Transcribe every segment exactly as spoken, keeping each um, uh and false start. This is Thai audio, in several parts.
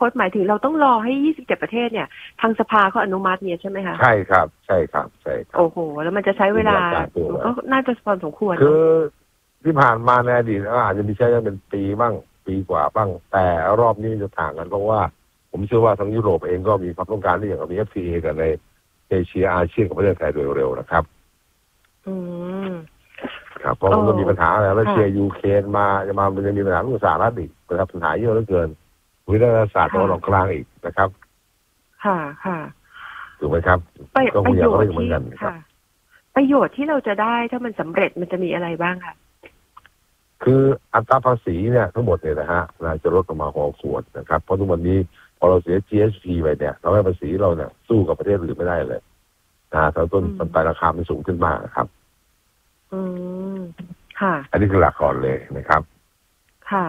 ตหมายถึงเราต้องรอให้ยี่สิบเจ็ดประเทศเนี่ยทางสภาเขาอนุมัติเนี่ยใช่ไหมคะใช่ครับใช่ครับใช่ครับโอ้โหแล้วมันจะใช้เวลาก็น่าจะพอสมควรคือที่ผ่านมาในอดีตอาจจะมีใช้กันเป็นปีบ้างปีกว่าบ้างแต่รอบนี้จะต่างกันเพราะว่าผมเชื่อว่าทั้งยุโรปเองก็มีความต้องการที่อยากจะมี เอฟ ที เอ กันในเอเชียอาเซียนกับประเทศไทยโดยเร็วนะครับอืมครับเพราะมันก็มีปัญหาอะไรรัสเซียยูเครนมาจะมามันจะมีปัญหาเรื่องสหรัฐอีกนะครับปัญหาเยอะเหลือเกินวิทยาศาสตร์ตะวันออกกลางอีกนะครับค่ะค่ะถูกไหมครับก็คงอยากได้เหมือนกันครับประโยชน์ที่เราจะได้ถ้ามันสำเร็จมันจะมีอะไรบ้างคะคืออัตราภาษีเนี่ยทั้งหมดเนี่ยนะฮะจะลดลงมาพอควรนะครับเพราะทุกวันนี้พอเราเสีย จี เอส พี ไปเนี่ยเราให้ภาษีเราเนี่ยสู้กับประเทศอื่นไม่ได้เลยนะแต่ต้นต้นปลายราคามันสูงขึ้นมากครับอืมค่ะอันนี้คือหลักก่อนเลยนะครับค่ะ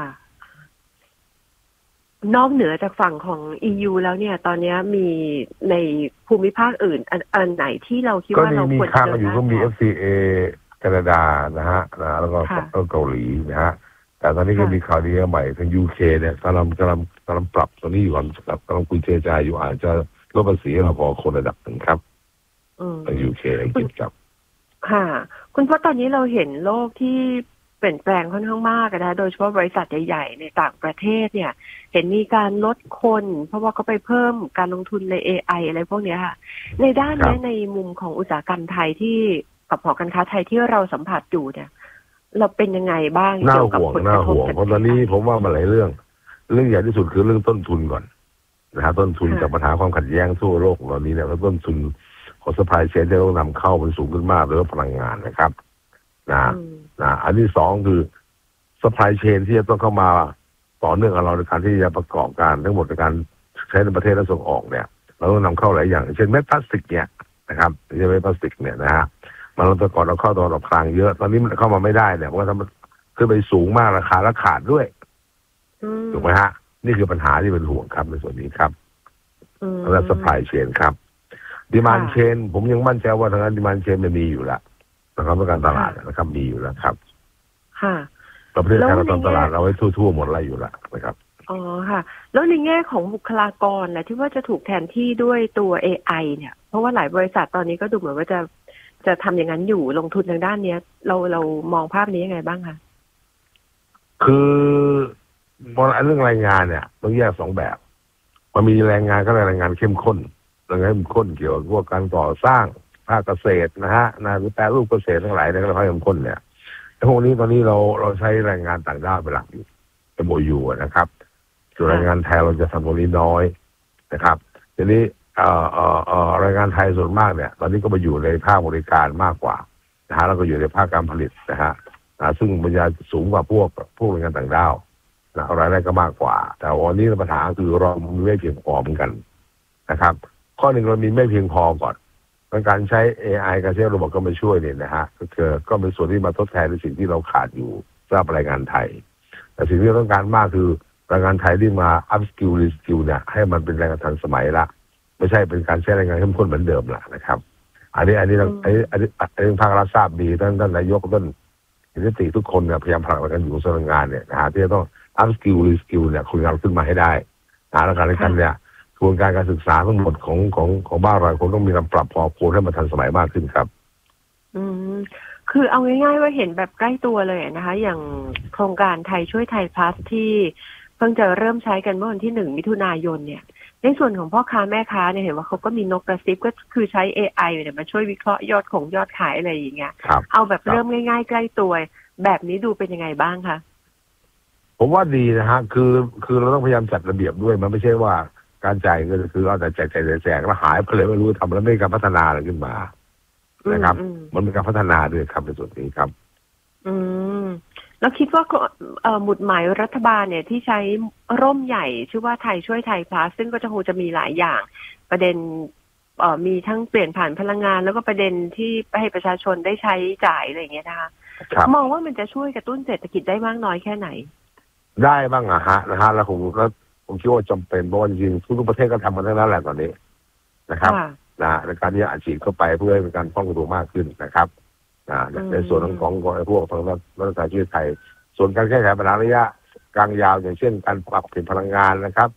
นอกเหนือจากฝั่งของ อี ยู แล้วเนี่ยตอนนี้มีในภูมิภาคอื่นอันอันไหนที่เราคิดว่าเราควรจะเดินหน้าก็มีข้างอยู่ก็มี เอฟ ที เอ แคนาดานะฮะนะแล้วก็เกาหลีนะฮะแต่ตอนนี้ก็มีข่าวดีใหม่ทาง ยู เค เนี่ยกำลังกำลังกำลังปรับตัวนี้อยู่กับกำลังคุยเจรจาอยู่อาจจะลดภาษีเราพอคนระดับหนึ่งครับทาง ยู เค อังกฤษครับค่ะคุณเพราะตอนนี้เราเห็นโลกที่เปลี่ยนแปลงค่อนข้างมากนะโดยเฉพาะบริษัทใหญ่ๆในต่างประเทศเนี่ยเห็นมีการลดคนเพราะว่าเขาไปเพิ่มการลงทุนใน เอ ไอ อะไรพวกนี้ค่ะในด้านนี้ในมุมของอุตสาหกรรมไทยที่กับหอการค้าไทยที่เราสัมผัสอยู่เนี่ยเราเป็นยังไงบ้างเกี่ยวกับผลกระทบเพราะตอนนี้ผมว่ามันหลายเรื่องเรื่องใหญ่ที่สุดคือเรื่องต้นทุนก่อนนะฮะต้นทุนจากปัญหาความขัดแย้งทั่วโลกตอนนี้เนี่ยแล้วต้นทุนของ supply chain ที่ต้องนำเข้ามันสูงขึ้นมากโดยเฉพาะพลังงานนะครับนะนะอันที่สองคือ supply chain ที่จะต้องเข้ามาต่อเนื่องกับเราในการที่จะประกอบการทั้งหมดในการใช้ในประเทศและส่งออกเนี่ยเราต้องนำเข้าหลายอย่างเช่นเม็ดพลาสติกเนี่ยนะครับเช่นเม็ดพลาสติกเนี่ยนะฮะมันเราแต่ก่อนเราเข้าตอนเราพลางเยอะตอนนี้มันเข้ามาไม่ได้เนี่ยเพราะว่ามันขึ้นไปสูงมากราคาและขาดด้วยถูกไหมฮะนี่คือปัญหาที่เป็นห่วงครับในส่วนนี้ครับและ supply chain ครับ demand chain ผมยังมั่นใจว่าทางด้าน demand chain มันมีอยู่แล้วนะครับในการตลาดนะครับมีอยู่แล้วครับค่ะประเทศไทยเราทำตลาดเราไว้ทั่วๆหมดอะไรอยู่แล้วนะครับอ๋อค่ะแล้วในแง่ของบุคลากรนะที่ว่าจะถูกแทนที่ด้วยตัว เอ ไอ เนี่ยเพราะว่าหลายบริษัทตอนนี้ก็ดูเหมือนว่าจะจะทำอย่างนั้นอยู่ลงทุนทางด้านนี้เราเรามองภาพนี้ยังไงบ้างคะคือมองเรื่องแรงงานเนี่ยต้องแยกสองแบบมันมีแรงงานก็แรงงานเข้มข้นแรงงานเข้มข้นเกี่ยวกับพวกการก่อสร้างภาคเกษตรนะฮะนะหรือแปรรูปเกษตรทั้งหลายในกระเพาะเข้มข้นเนี่ยไอ้พวกนี้ตอนนี้เราเราใช้แรงงานต่างด้าวเป็นหลักอยู่เอ็ม โอ ยู นะครับส่วนแรงงานไทยเราจะทำตรงนี้น้อยนะครับทีนี้เอ่อเอ่อเอ่อแรงงานไทยส่วนมากเนี่ยตอนนี้ก็มาอยู่ในภาคบริการมากกว่านะฮะแล้วก็อยู่ในภาคการผลิตนะฮะซึ่งมันจะสูงกว่าพวกพวกแรงงานต่างด้าวนะรายได้ก็มากกว่าแต่วันนี้ปัญหาคือเราไม่เพียงพอเหมือนกันนะครับข้อหนึ่งเรามีไม่เพียงพอก่อนการใช้ เอ ไอ การใช้ระบบก็มาช่วยเนี่ยนะฮะก็คือก็เป็นส่วนที่มาทดแทนในสิ่งที่เราขาดอยู่สำหรับแรงงานไทยแต่สิ่งที่เราต้องการมากคือแรงงานไทยที่มา up skill re skill เนี่ยให้มันเป็นแรงงานทันสมัยละไม่ใช่เป็นการใช้แรงงานเข้มข้นเหมือนเดิมละนะครับอันนี้อันนี้เราอันนี้อันนี้อันนี้ภาครัฐทราบดีท่านท่านนายกท่านนิติทุกคนเนี่ยพยายามผลักดันอยู่สำนักงานเนี่ยนะฮะที่จะต้อง up skill re skill เนี่ยคุณงานขึ้นมาให้ได้นะแล้วการในการเนี่ยกระบวนการการศึกษาทั้งหมดของของของบ้านเราคงต้องมีการปรับพอโคนให้มันทันสมัยมากขึ้นครับอืมคือเอาง่ายๆว่าเห็นแบบใกล้ตัวเลยนะคะอย่างโครงการไทยช่วยไทยพลัสที่เพิ่งจะเริ่มใช้กันเมื่อวันที่หนึ่งมิถุนายนเนี่ยในส่วนของพ่อค้าแม่ค้าเนี่ยเห็นว่าเขาก็มีนกกระซิบก็คือใช้ เอ ไอ เนี่ยมาช่วยวิเคราะห์ยอดของยอดขายอะไรอย่างเงี้ยเอาแบบเริ่มง่ายๆใกล้ตัวแบบนี้ดูเป็นยังไงบ้างคะผมว่าดีนะฮะคือคือเราต้องพยายามจัดระเบียบด้วยมันไม่ใช่ว่าการจ่ายเงินคือเอาแต่แจกแจกแจกแล้วหายไปเลยไม่รู้ทำแล้วไม่มีการพัฒนาอะไรขึ้นมานะครับมันมีการพัฒนาด้วยครับในส่วนนี้ครับอืมแล้วคิดว่าเอ่อหมุดหมายรัฐบาลเนี่ยที่ใช้ร่มใหญ่ชื่อว่าไทยช่วยไทยพลัสซึ่งก็จะคงจะมีหลายอย่างประเด็นเอ่อมีทั้งเปลี่ยนผ่านพลังงานแล้วก็ประเด็นที่ให้ประชาชนได้ใช้จ่ายอะไรอย่างเงี้ยนะคะมองว่ามันจะช่วยกระตุ้นเศรษฐกิจได้มากน้อยแค่ไหนได้บ้างอะฮะนะฮะแล้วผมก็ผมคิดว่าจำเป็นเพราะว่าจริงๆทุกประเทศก็ทำกันทั้งนั้นแหละตอนนี้นะครับนะในการที่จะอัดฉีดเข้าไปเพื่อให้มีการป้องกันตัวมากขึ้นนะครับนะในส่วนของของพวกทางรัฐบาลช่วยไทยส่วนการแก้ไขปัญหาระยะกลางยาวอย่างเช่นการปรับเปลี่ยนพลังงานนะครับ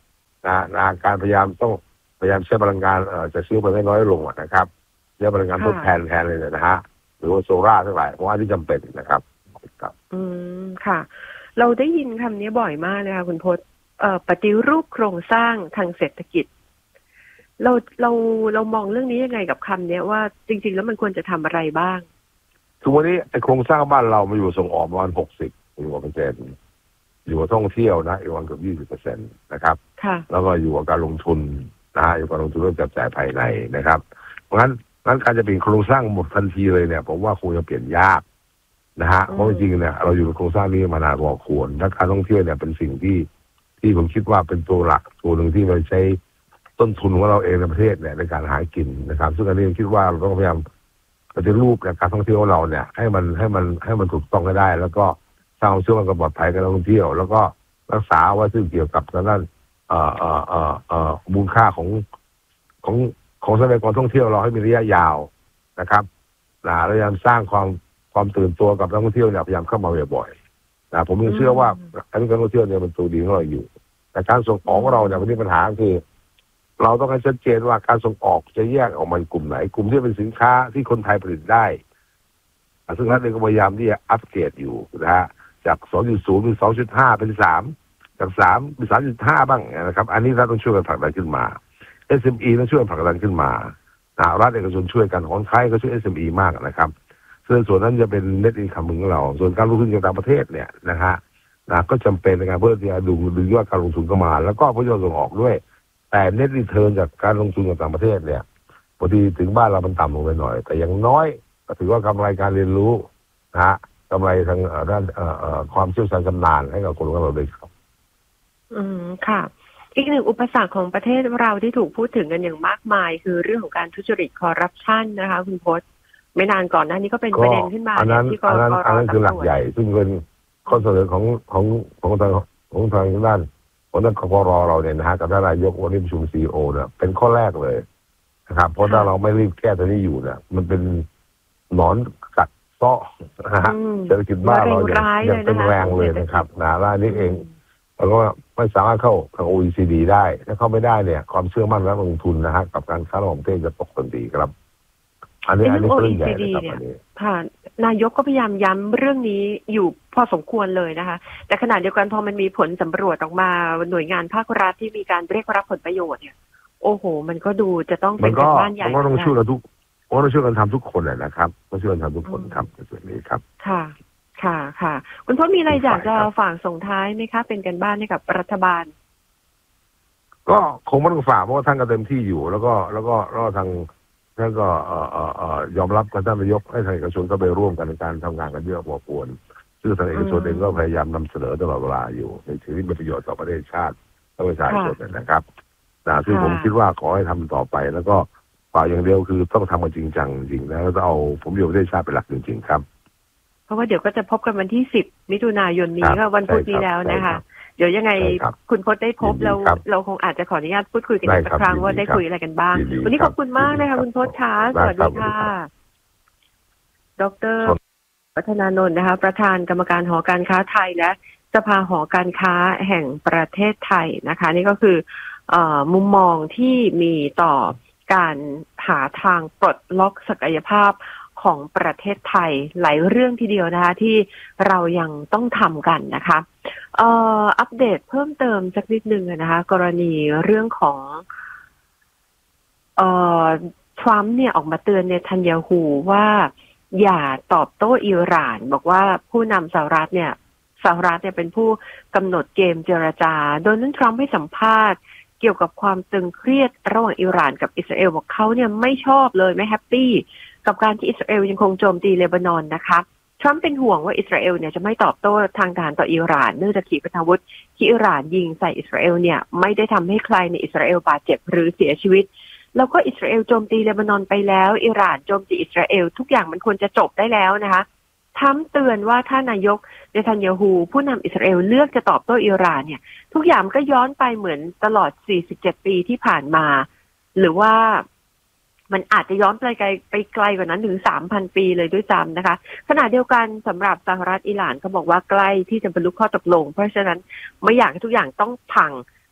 นะนะการพยายามต้องพยายามใช้พลังงานเอ่อจะซื้อมันให้น้อยลงนะครับใช้พลังงานทดแทนแทนเลยนะฮะหรือว่าโซล่าทั้งหลายเพราะว่าที่จำเป็นนะครับครับอืมค่ะเราได้ยินคำนี้บ่อยมากเลยค่ะคุณพจน์เอ่อปฏิรูปโครงสร้างทางเศรษฐกิจเราเราเรามองเรื่องนี้ยังไงกับคำนี้ว่าจริงๆแล้วมันควรจะทำอะไรบ้างทุกวันนี้ไอ้โครงสร้างบ้านเรามาอยู่ส่งออกประมาณหกสิบอยู่กับเปอร์เซ็นต์อยู่กับท่องเที่ยวนะอีกวันเกือบยี่สิบเปอร์เซ็นต์นะครับแล้วก็อยู่กับการลงทุนนะฮะอยู่กับการลงทุนเรื่องจับจ่ายภายในนะครับเพราะงั้นงั้นการจะเปลี่ยนโครงสร้างหมดทันทีเลยเนี่ยผมว่าคงจะเปลี่ยนยากนะฮะเพราะจริงๆเนี่ยเราอยู่ในโครงสร้างนี้มานานพอควรและการท่องเที่ยวเนี่ยเป็นสิ่งที่ที่ผมคิดว่าเป็นตัวหลักตัวหนึ่งที่เราใช้ต้นทุนของเราเองในประเทศเนี่ยในการหากินนะครับซึ่งอันนี้คิดว่าเราต้องพยายามปฏิรูปการท่องเที่ยวของเราเนี่ยให้มันให้มันให้มันถูกต้องได้แล้วก็สร้างความเชื่อมั่นกับปลอดภัยกับนักท่องเที่ยวแล้วก็รักษาไว้ซึ่งเกี่ยวกับทางด้านเอ่อเอ่อเอ่อเอ่อมูลค่าของของของทรัพยากรท่องเที่ยวเราให้มีระยะยาวนะครับนะพยายามสร้างความความตื่นตัวกับนักท่องเที่ยวเนี่ยพยายามเข้ามาบ่อยๆนะผมยังเชื่อว่าการท่องเที่ยวเนี่ยมันตัวดีของเราอยู่แต่การส่งออกของเราเนี่ยมันมีปัญหาคือเราต้องให้ชัดเจนว่าการส่งออกจะแยกออกมากลุ่มไหนกลุ่มที่เป็นสินค้าที่คนไทยผลิตได้ซึ่งรัฐเองก็พยายามที่จะอัปเกรดอยู่นะฮะจาก สองจุดศูนย์ เป็น สองจุดห้า เป็น สาม จาก สาม เป็น สามจุดห้า บ้างนะครับอันนี้รัฐต้องช่วยกันผลักดันขึ้นมา เอส เอ็ม อี ต้องช่วยผลักดันขึ้นมานะรัฐเอกชนช่วยกันของไทยก็ช่วย เอส เอ็ม อี มากนะครับซึ่งส่วนนั้นจะเป็น net income ของเราส่วนการลงทุนจากต่างประเทศเนี่ยนะฮะนะก็จำเป็นในการเพื่อที่จะดูดึงยอดการลงทุนเข้ามาแล้วก็เพื่อจะส่งออกด้วยแต่ net return จากการลงทุนจากต่างประเทศเนี่ยพอดีถึงบ้านเรามันต่ำลงไปหน่อยแต่อย่างน้อยก็ถือว่ากำไรการเรียนรู้นะฮะกำไรทางด้านความเชี่ยวชาญชำนาญให้กับคนของเราด้วยครับอืมค่ะอีกหนึ่งอุปสรรคของประเทศเราที่ถูกพูดถึงกันอย่างมากมายคือเรื่องของการทุจริตคอร์รัปชันนะคะคุณพจน์ไม่นานก่อนหน้านี้ก็เป็นประเด็นขึ้นมาที่กรกตอันนั้นคือหลักใหญ่ซึ่งเป็นข้อเสนอของของของทางของทางด้านของด้านกกรเราเนี่ยนะฮะกับท่านนายกวันนี้ประชุม ซี อี โอ เนี่ยเป็นข้อแรกเลยนะครับเพราะถ้าเราไม่รีบแก้ตัวนี้อยู่เนี่ยมันเป็นหนอนกัดเซาะนะฮะเศรษฐกิจบ้านเรายังเป็นแรงเลยนะครับนะล่านี้เองแล้วก็ไม่สามารถเข้าทาง โอ อี ซี ดี ได้ถ้าเข้าไม่ได้เนี่ยความเชื่อมั่นและลงทุนนะฮะกับการค้าระหว่างประเทศจะตกทันทีครับอันนี้อันนี้เรื่องใหญ่นะครับอันนี้ค่ะนายกก็พยายามย้ำเรื่องนี้อยู่พอสมควรเลยนะคะแต่ขณะเดียวกันพอมันมีผลสำรวจออกมาหน่วยงานภาครัฐที่มีการเรียกรับผลประโยชน์เนี่ยโอ้โหมันก็ดูจะต้องเป็นการบ้านใหญ่มันก็ต้องช่วยกันทุกก็ต้องช่วยกันทำทุกคนแหละนะครับต้องช่วยกันทำทุกคนครับในส่วนนี้ครับค่ะค่ะค่ะคุณพจน์มีอะไรอยากจะฝากส่งท้ายไหมคะเป็นกันบ้านให้กับรัฐบาลก็คงไม่ต้องฝากเพราะว่าท่านก็เต็มที่อยู่แล้วก็แล้วก็แล้วทางท่านก็เอ่อเอ่อเอ่อยอมรับกับท่านนายกให้ทางเอกชนก็ไปร่วมกันในการทำงานกันเยอะพอควรซึ่งทางเอกชนเองก็พยายามนำเสนอตลอดเวลาอยู่ในสิ่งที่เป็นประโยชน์ต่อประเทศชาติและประชาชนนะครับนะซึ่งผมคิดว่าขอให้ทำต่อไปแล้วก็ฝากอย่างเดียวคือต้องทำกันจริงจังจริงแล้วต้องเอาผมอยู่ประเทศชาติเป็นหลักจริงๆครับเพราะว่าเดี๋ยวก็จะพบกันวันที่สิบมิถุนายนนี้ก็วันพุธนี้แล้วนะคะเดี๋ยวยังไงคุณพจน์ได้พบเราเราคงอาจจะขออนุญาตพูดคุยกันอีกสักครั้งว่าได้คุยอะไรกันบ้างวันนี้ขอบคุณมากนะคะคุณพจน์ค่ะสวัสดีค่ะดร.วัฒนานนท์นะคะประธานกรรมการหอการค้าไทยและสภาหอการค้าแห่งประเทศไทยนะคะนี่ก็คือเอ่อมุมมองที่มีต่อการหาทางปลดล็อกศักยภาพของประเทศไทยหลายเรื่องทีเดียวนะคะที่เรายังต้องทำกันนะคะเอ่ออัปเดตเพิ่มเติมสักนิดนึงนะคะกรณีเรื่องของเอ่อทรัมป์เนี่ยออกมาเตือนเนทันยาฮูว่าอย่าตอบโต้อิหร่านบอกว่าผู้นำสหรัฐเนี่ยสหรัฐเนี่ยเป็นผู้กำหนดเกมเจรจาโดยนั้นทรัมป์ให้สัมภาษณ์เกี่ยวกับความตึงเครียดระหว่างอิหร่านกับอิสราเอลบอกเขาเนี่ยไม่ชอบเลยไม่แฮปปี้กับการที่อิสราเอลยังคงโจมตีเลบานอนนะคะทรัมป์เป็นห่วงว่าอิสราเอลเนี่ยจะไม่ตอบโต้ทางการต่ออิหร่านเนื่องจากขีปนาวุธที่อิหร่านยิงใส่อิสราเอลเนี่ยไม่ได้ทำให้ใครในอิสราเอลบาดเจ็บหรือเสียชีวิตแล้วก็อิสราเอลโจมตีเลบานอนไปแล้วอิหร่านโจมตีอิสราเอลทุกอย่างมันควรจะจบได้แล้วนะคะทรัมป์เตือนว่าถ้านายกเนทันยาฮูผู้นำอิสราเอลเลือกจะตอบโต้อิหร่านเนี่ยทุกอย่างก็ย้อนไปเหมือนตลอดสี่สิบเจ็ดปีที่ผ่านมาหรือว่ามันอาจจะย้อนไปไกลไปไกลกว่านั้นถึง สามพัน ปีเลยด้วยซ้ำนะคะขณะเดียวกันสำหรับสหรัฐอิหร่านเขาบอกว่าใกล้ที่จะบรรลุข้อตกลงเพราะฉะนั้นไม่อยากให้ทุกอย่างต้องพัง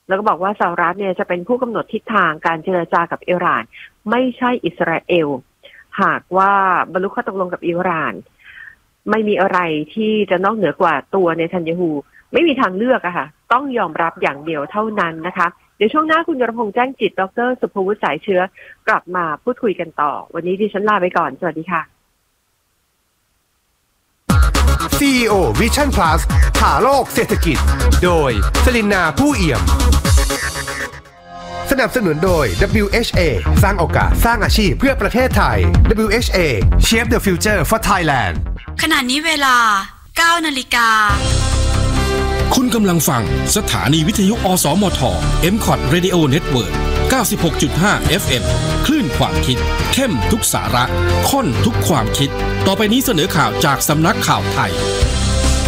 แล้วก็บอกว่าสหรัฐเนี่ยจะเป็นผู้กำหนดทิศทางการเจรจากับอิหร่านไม่ใช่อิสราเอลหากว่าบรรลุข้อตกลงกับอิหร่านไม่มีอะไรที่จะนอกเหนือกว่าตัวเนทันยาฮูไม่มีทางเลือกอะค่ะต้องยอมรับอย่างเดียวเท่านั้นนะคะเดี๋ยวช่วงหน้าคุณยรพงษ์แจ้งจิตดรสุภวุฒิสายเชื้อกลับมาพูดคุยกันต่อวันนี้ดิฉันลาไปก่อนสวัสดีค่ะซี อี โอ Vision Plus หาโลกเศรษฐกิจโดยสลินนาผู้เอี่ยมสนับสนุนโดย ดับเบิลยู เอช เอ สร้างโอกาสสร้างอาชีพเพื่อประเทศไทย ดับเบิลยู เอช เอ Shape the Future for Thailand ขณะนี้เวลา เก้านาฬิกาคุณกำลังฟังสถานีวิทยุอสมท เอ็ม คอท Radio Network เก้าสิบหกจุดห้า เอฟ เอ็ม คลื่นความคิดเข้มทุกสาระข้นทุกความคิดต่อไปนี้เสนอข่าวจากสำนักข่าวไทย